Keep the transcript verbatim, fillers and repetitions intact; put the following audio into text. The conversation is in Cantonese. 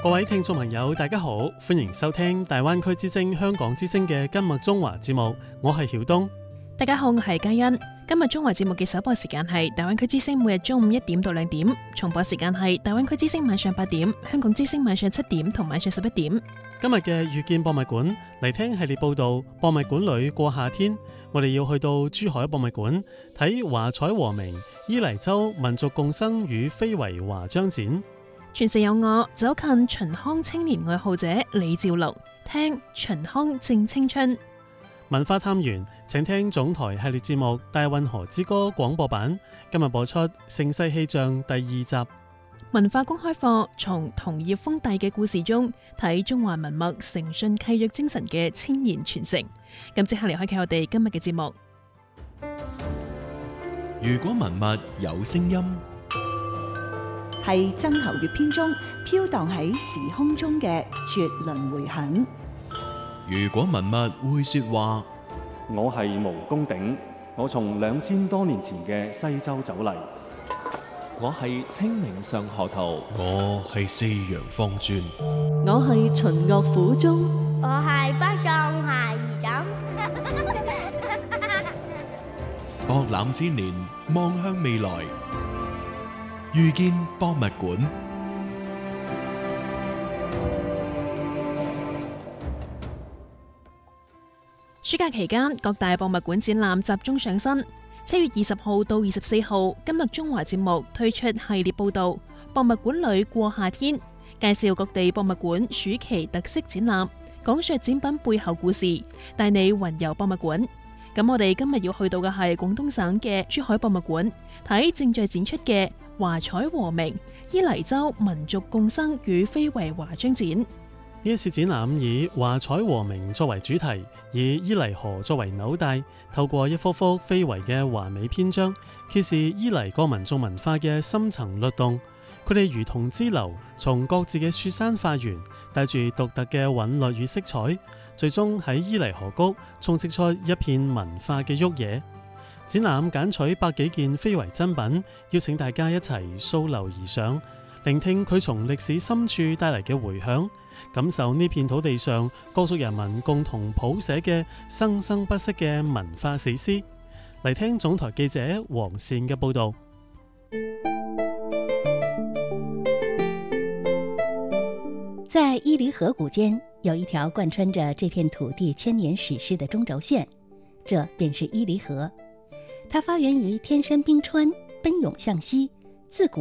各位聽眾朋友大家好，歡迎收聽大灣區之聲香港之聲嘅今日中華節目，我係曉東。 大家好，我係嘉欣。今日中華節目嘅首播時間係大灣區之聲每日中午一點到兩點，重播時間係大灣區之聲晚上八點，香港之聲晚上七點同晚上十一點。 今日嘅遇見博物館嚟聽系列報道，博物館裏過夏天，我哋要去到珠海博物館睇華彩和鳴伊犁州民族共生與非遺華章展。 全城有我，走近秦腔青年愛好者李兆龍，聽秦腔正青春。 文化探源，請聽總台系列節目《大運河之歌》廣播版，今日播出《盛世氣象》第二集。 文化公開課，從同業封帝嘅故事中睇中華文物誠信契約精神嘅千年傳承。咁即刻嚟開啟我哋今日嘅節目。 如果文物有聲音， 係曾侯乙編中飄蕩喺時空中嘅絕倫迴響。 如果文物會說話， 我係毛公鼎，我從兩千多年前嘅西周走嚟。 我係清明上河圖， 我係四陽方尊， 我係秦樂府中， 我係北宋孩兒枕。 博覽千年，望向未來，遇見博物館。 暑假期間，各大博物館展覽集中上新。七月二十號到二十四號，今日中華節目推出系列報道，博物館裏過夏天，介紹各地博物館暑期特色展覽，講述展品背後故事，帶你雲遊博物館。咁我哋今日要去到嘅係廣東省嘅珠海博物館，睇正在展出嘅華彩和鳴伊犁州民族共生與非遺華章展。 呢一次展覽以華彩和鳴作為主題，以伊犁河作為紐帶，透過一幅幅非遺嘅華美篇章，揭示伊犁各民族文化嘅深層律動。佢哋如同支流，從各自嘅雪山發源，帶住獨特嘅韻律與色彩，最終喺伊犁河谷充斥出一片文化嘅沃野。展覽揀取百幾件非遺珍品，邀請大家一齊溯流而上，聆聽佢從歷史深處帶嚟嘅回響，感受呢片土地上各族人民共同譜寫嘅生生不息嘅文化史詩。嚟聽總台記者黃善嘅報道。 在伊犁河谷間，有一條貫穿着這片土地千年史詩的中軸線，這便是伊犁河。它發源於天山冰川，奔湧向西，自古